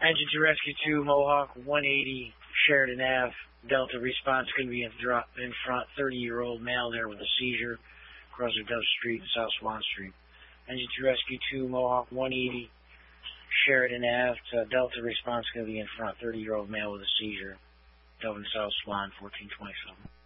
Engine to Rescue 2, Mohawk 180, Sheridan Ave. Delta response going to be in front. 30-year-old male there with a seizure. Crossing Dove Street and South Swan Street. Engine to Rescue 2, Mohawk 180, Sheridan Ave. Delta response going to be in front. 30-year-old male with a seizure. Dove and South Swan 1427.